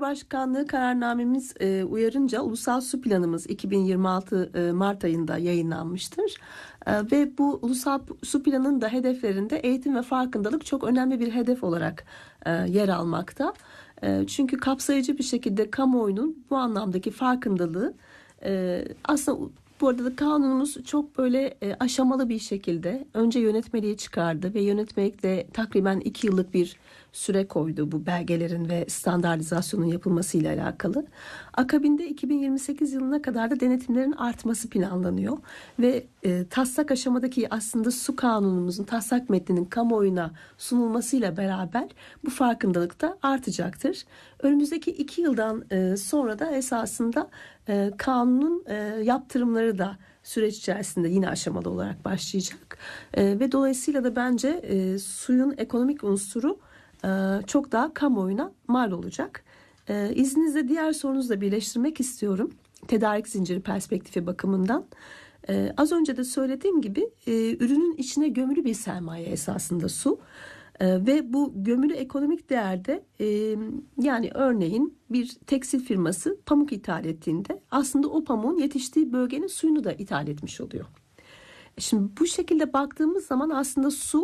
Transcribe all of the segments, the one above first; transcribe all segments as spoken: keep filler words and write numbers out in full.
Cumhurbaşkanlığı kararnamemiz e, uyarınca Ulusal Su Planımız iki bin yirmi altı e, Mart ayında yayınlanmıştır. E, ve bu Ulusal Su Planı'nın da hedeflerinde eğitim ve farkındalık çok önemli bir hedef olarak e, yer almakta. E, çünkü kapsayıcı bir şekilde kamuoyunun bu anlamdaki farkındalığı e, aslında bu arada da kanunumuz çok böyle e, aşamalı bir şekilde önce yönetmeliği çıkardı ve yönetmelikte takriben iki yıllık bir süre koydu bu belgelerin ve standartizasyonun yapılmasıyla alakalı. Akabinde iki bin yirmi sekiz yılına kadar da denetimlerin artması planlanıyor ve e, taslak aşamadaki aslında su kanunumuzun taslak metninin kamuoyuna sunulmasıyla beraber bu farkındalık da artacaktır. Önümüzdeki iki yıldan e, sonra da esasında e, kanunun e, yaptırımları da süreç içerisinde yine aşamalı olarak başlayacak. E, ve dolayısıyla da bence e, suyun ekonomik unsuru e, çok daha kamuoyuna mal olacak. E, izninizle diğer sorunuzla birleştirmek istiyorum. Tedarik zinciri perspektifi bakımından. E, az önce de söylediğim gibi e, ürünün içine gömülü bir sermaye esasında su. Ee, ve bu gömülü ekonomik değerde e, yani örneğin bir tekstil firması pamuk ithal ettiğinde aslında o pamuğun yetiştiği bölgenin suyunu da ithal etmiş oluyor. Şimdi bu şekilde baktığımız zaman aslında su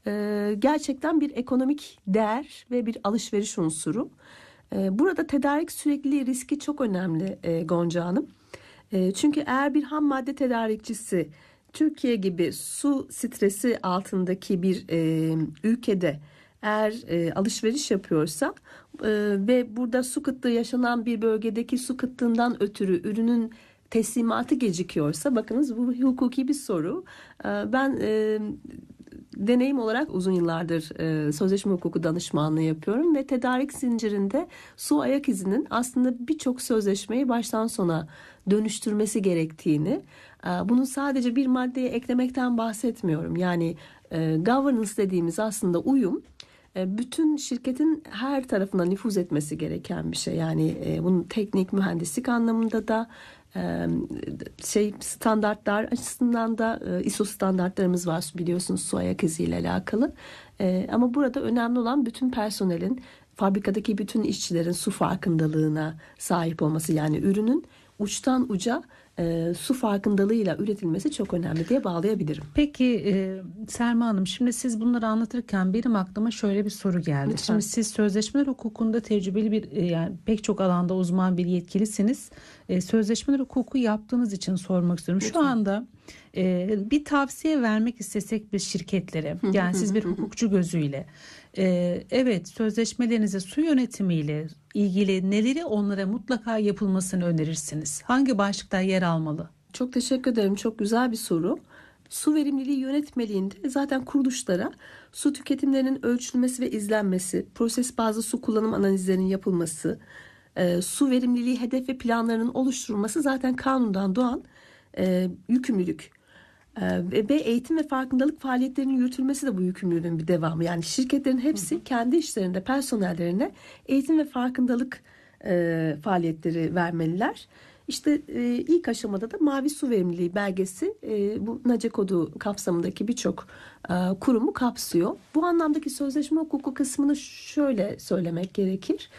e, gerçekten bir ekonomik değer ve bir alışveriş unsuru. E, burada tedarik sürekliliği riski çok önemli e, Gonca Hanım. E, çünkü eğer bir ham madde tedarikçisi Türkiye gibi su stresi altındaki bir e, ülkede eğer e, alışveriş yapıyorsa e, ve burada su kıtlığı yaşanan bir bölgedeki su kıtlığından ötürü ürünün teslimatı gecikiyorsa, bakınız bu hukuki bir soru. E, ben e, deneyim olarak uzun yıllardır e, sözleşme hukuku danışmanlığı yapıyorum ve tedarik zincirinde su ayak izinin aslında birçok sözleşmeyi baştan sona dönüştürmesi gerektiğini, e, bunun sadece bir maddeye eklemekten bahsetmiyorum. Yani e, governance dediğimiz aslında uyum, e, bütün şirketin her tarafına nüfuz etmesi gereken bir şey. Yani e, bunun teknik, mühendislik anlamında da şey standartlar açısından da I S O standartlarımız var biliyorsunuz su ayak izi ile alakalı. Ama burada önemli olan bütün personelin, fabrikadaki bütün işçilerin su farkındalığına sahip olması, yani ürünün uçtan uca e, su farkındalığıyla üretilmesi çok önemli diye bağlayabilirim. Peki e, Selma Hanım, şimdi siz bunları anlatırken benim aklıma şöyle bir soru geldi. Lütfen. Şimdi siz sözleşmeler hukukunda tecrübeli bir e, yani pek çok alanda uzman bir yetkilisiniz. E, sözleşmeler hukuku yaptığınız için sormak istiyorum. Lütfen. Şu anda e, bir tavsiye vermek istesek bir şirketlere, yani siz bir hukukçu gözüyle, e, evet sözleşmelerinize su yönetimiyle ilgili neleri onlara mutlaka yapılmasını önerirsiniz? Hangi başlıklar yer almalı? Çok teşekkür ederim. Çok güzel bir soru. Su verimliliği yönetmeliğinde zaten kuruluşlara su tüketimlerinin ölçülmesi ve izlenmesi, proses bazlı su kullanım analizlerinin yapılması, e, su verimliliği hedef ve planlarının oluşturulması zaten kanundan doğan e, yükümlülük. E, ve eğitim ve farkındalık faaliyetlerinin yürütülmesi de bu yükümlülüğün bir devamı. Yani şirketlerin hepsi hı hı. kendi işlerinde personellerine eğitim ve farkındalık e, faaliyetleri vermeliler. İşte e, ilk aşamada da mavi su verimliliği belgesi e, bu N A C E kodu kapsamındaki birçok e, kurumu kapsıyor. Bu anlamdaki sözleşme hukuku kısmını şöyle söylemek gerekir.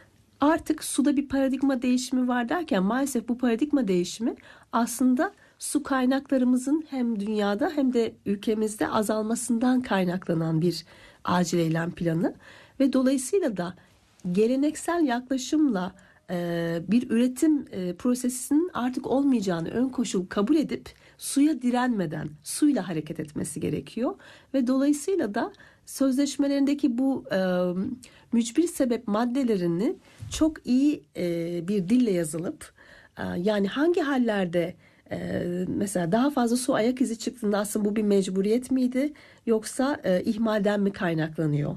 Artık suda bir paradigma değişimi var derken maalesef bu paradigma değişimi aslında su kaynaklarımızın hem dünyada hem de ülkemizde azalmasından kaynaklanan bir acil eylem planı ve dolayısıyla da geleneksel yaklaşımla bir üretim prosesinin artık olmayacağını ön koşul kabul edip suya direnmeden suyla hareket etmesi gerekiyor ve dolayısıyla da sözleşmelerindeki bu e, mücbir sebep maddelerini çok iyi e, bir dille yazılıp e, yani hangi hallerde e, mesela daha fazla su ayak izi çıktığında aslında bu bir mecburiyet miydi yoksa e, ihmalden mi kaynaklanıyor?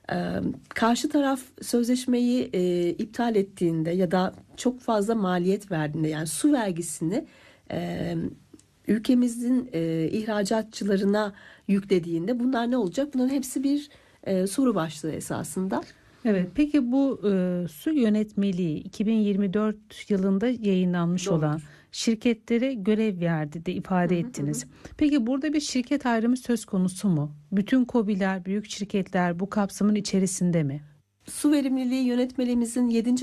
Karşı taraf sözleşmeyi e, iptal ettiğinde ya da çok fazla maliyet verdiğinde, yani su vergisini e, ülkemizin e, ihracatçılarına yüklediğinde bunlar ne olacak? Bunların hepsi bir e, soru başlığı esasında. Evet, peki bu e, su yönetmeliği iki bin yirmi dört yılında yayınlanmış Doğrudur. olan şirketlere görev verdi de ifade hı hı, ettiniz. Hı. Peki burada bir şirket ayrımı söz konusu mu? Bütün KOBİ'ler, büyük şirketler bu kapsamın içerisinde mi? Su verimliliği yönetmeliğimizin yedinci